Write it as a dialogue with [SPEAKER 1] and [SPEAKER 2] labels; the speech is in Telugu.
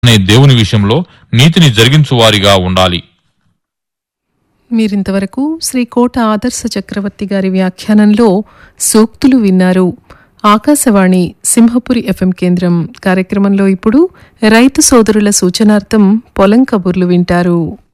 [SPEAKER 1] అనే దేవుని విషయంలో నీతిని జరిగించువారిగా ఉండాలి.
[SPEAKER 2] మీరింతవరకు శ్రీ కోట ఆదర్శ చక్రవర్తి గారి వ్యాఖ్యానంలో సూక్తులు విన్నారు. ఆకాశవాణి సింహపురి ఎఫ్ఎం కేంద్రం కార్యక్రమంలో ఇప్పుడు రైతు సోదరుల సూచనార్థం పొలం కబుర్లు వింటారు.